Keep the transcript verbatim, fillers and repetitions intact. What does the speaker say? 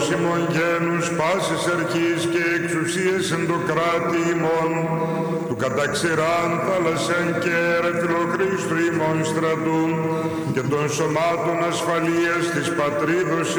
ημών γένους πάσης αρχής και εξουσίες εν το κράτη ημών, του καταξηράν θάλασσεν και έρεφιλο Χριστού ημών στρατού, και των σωμάτων ασφαλείας της πατρίδος